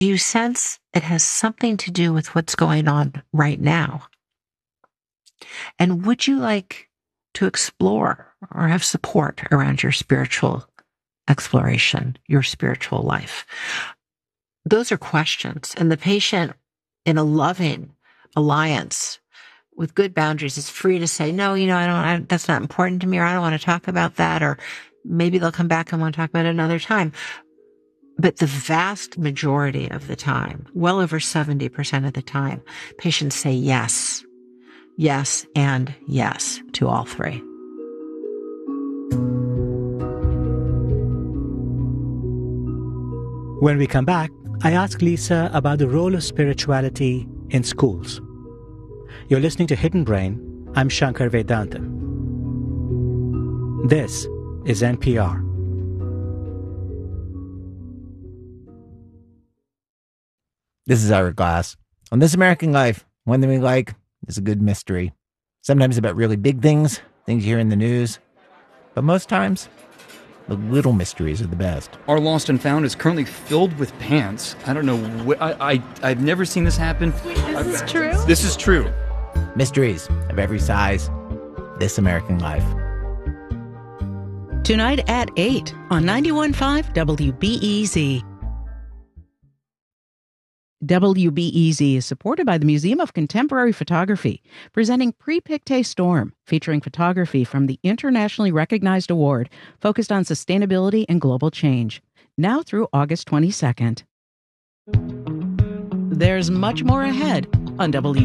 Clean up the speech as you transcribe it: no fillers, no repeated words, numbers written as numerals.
Do you sense it has something to do with what's going on right now? And would you like to explore or have support around your spiritual exploration, your spiritual life? Those are questions. And the patient, in a loving alliance with good boundaries, is free to say, no, that's not important to me, or I don't want to talk about that, or maybe they'll come back and want to talk about it another time. But the vast majority of the time, well over 70% of the time, patients say yes, yes, and yes to all three. When we come back, I ask Lisa about the role of spirituality in schools. You're listening to Hidden Brain. I'm Shankar Vedantam. This is NPR. This is Ira Glass. On This American Life, one thing we like is a good mystery. Sometimes about really big things you hear in the news. But most times, the little mysteries are the best. Our Lost and Found is currently filled with pants. I don't know. I've never seen this happen. Wait, this is true? This is true. Mysteries of every size. This American Life. Tonight at 8 on 91.5 WBEZ. WBEZ is supported by the Museum of Contemporary Photography, presenting Pre-Pictet Storm, featuring photography from the internationally recognized award focused on sustainability and global change, now through August 22nd. There's much more ahead on WBEZ.